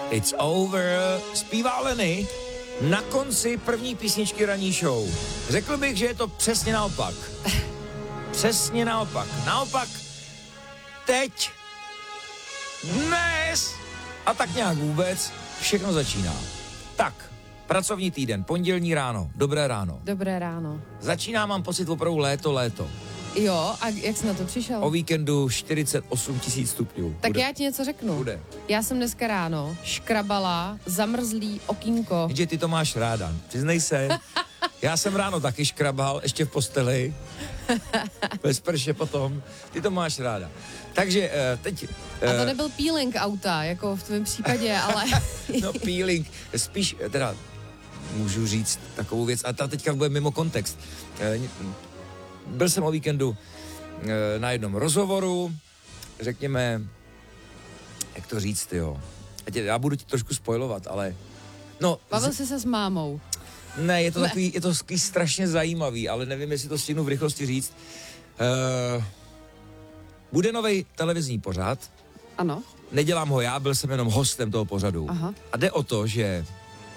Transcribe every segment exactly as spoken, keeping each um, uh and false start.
It's over, zpívá Lenny na konci první písničky ranní show. Řekl bych, že je to přesně naopak. Přesně naopak. Naopak teď, dnes a tak nějak vůbec všechno začíná. Tak, pracovní týden, pondělní ráno, dobré ráno. Dobré ráno. Začíná, mám pocit, opravdu léto, léto. Jo, a jak jsi na to přišel? O víkendu čtyřicet osm tisíc stupňů. Tak Bude. já ti něco řeknu. Bude. Já jsem dneska ráno škrabala zamrzlý okýnko. Jenže ty to máš ráda, přiznej se. Já jsem ráno taky škrabal, ještě v posteli. Bez prše potom. Ty to máš ráda. Takže uh, teď... Uh, A to nebyl peeling auta, jako v tvém případě, ale... no peeling, spíš, teda můžu říct takovou věc, a ta teďka bude mimo kontext. Uh, byl jsem o víkendu uh, na jednom rozhovoru, řekněme, jak to říct, jo. Já budu ti trošku spoilovat, ale... No, Bavil jsi se s mámou? Ne, je to ne. takový, je to takový strašně zajímavý, ale nevím, jestli to stihnu v rychlosti říct. Uh, bude novej televizní pořad. Ano. Nedělám ho já, byl jsem jenom hostem toho pořadu. Aha. A jde o to, že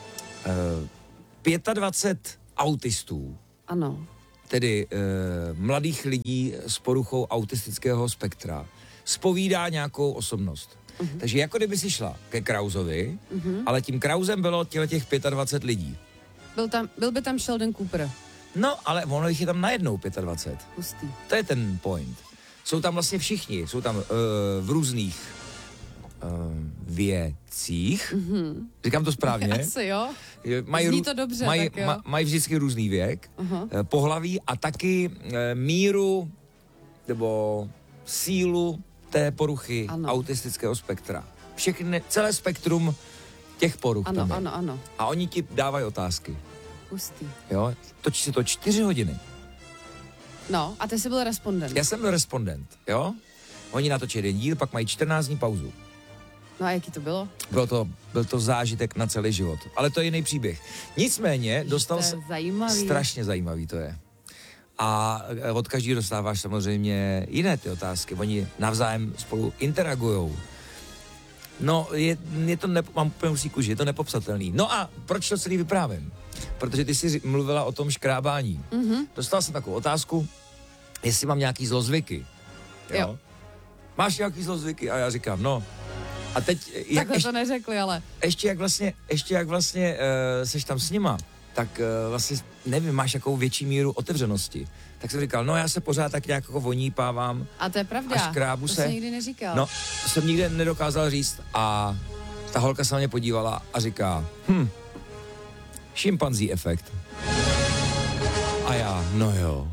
uh, dvacet pět autistů, Ano. tedy uh, mladých lidí s poruchou autistického spektra, zpovídá nějakou osobnost. Uh-huh. Takže jako kdyby si šla ke Krausovi, uh-huh. ale tím Krausem bylo těch dvacet pět lidí. Byl, tam, byl by tam Sheldon Cooper. No, ale ono jich je tam najednou dvacet pět. Hustý. To je ten point. Jsou tam vlastně všichni, jsou tam uh, v různých uh, věcích. Mm-hmm. Říkám to správně? Asi jo. Mají, Zní to dobře, maj, tak jo. Ma, mají vždycky různý věk, uh-huh. uh, pohlaví a taky uh, míru nebo sílu té poruchy ano. autistického spektra. Všechny, celé spektrum těch poruch ano, tam je. Ano, ano, A oni ti dávají otázky. Hustý. Jo, točí se to čtyři hodiny. No, a ty jsi byl respondent. Já jsem byl respondent, jo. Oni natočí jeden díl, pak mají čtrnáct dní pauzu. No a jaký to bylo? Bylo to, byl to zážitek na celý život. Ale to je jiný příběh. Nicméně dostal se... zajímavý. Strašně zajímavý to je. A od každého dostáváš samozřejmě jiné ty otázky. Oni navzájem spolu interagujou. No, je, je to, ne, mám úplně husí kůži, je to nepopsatelný. No a proč to celý vyprávím? Protože ty jsi mluvila o tom škrábání. Mm-hmm. Dostal jsem takovou otázku, jestli mám nějaký zlozvyky. Jo? jo. Máš nějaký zlozvyky? A já říkám, no. A teď... Takhle ještě, to neřekli, ale... Ještě jak vlastně, ještě jak vlastně uh, seš tam s nima, tak uh, vlastně, nevím, máš jakou větší míru otevřenosti. Tak jsem říkal, no já se pořád tak nějak jako vonípávám. A to je pravda, a škrábu to se. jsi nikdy neříkal. No, to jsem nikdy nedokázal říct a ta holka se na mě podívala a říká, hm, šimpanzí efekt. A já, no jo.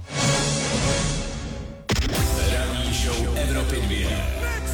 Ranní show Evropy dvě.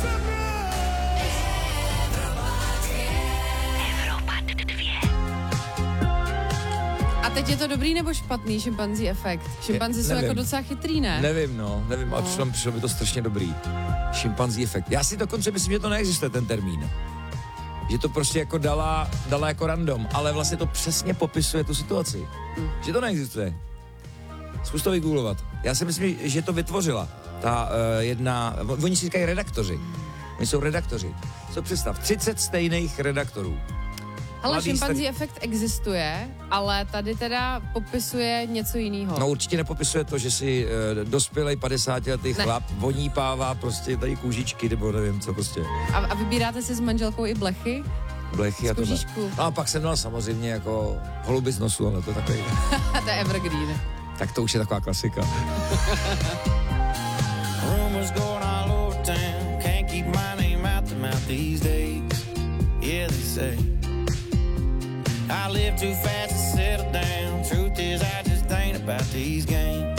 A teď je to dobrý nebo špatný šimpanzí efekt? Šimpanzi jsou jako docela chytrý, ne? Nevím, no, nevím, no. A přišlo, přišlo by to strašně dobrý. Šimpanzí efekt. Já si dokonce myslím, že to neexistuje, ten termín. Že to prostě jako dala, dala jako random, ale vlastně to přesně popisuje tu situaci. Hmm. Že to neexistuje. Zkus to vygooglovat. Já si myslím, že to vytvořila ta uh, jedna, oni si říkají redaktoři. Oni jsou redaktoři. Co představ, třicet stejných redaktorů. Ale šimpanzí tak... efekt existuje, ale tady teda popisuje něco jiného. No určitě nepopisuje to, že si uh, dospělej padesátiletý chlap vonípává prostě tady kůžičky, nebo nevím co prostě. A, a vybíráte si s manželkou i blechy? Blechy a tohle. No a pak jsem dal samozřejmě jako holuby z nosu, ale to je takový. To je evergreen. Tak to už je taková klasika. Rumors going all over town, can't keep my name out the mouth these days. Yeah, they say I live too fast to settle down. Truth is I just ain't about these games.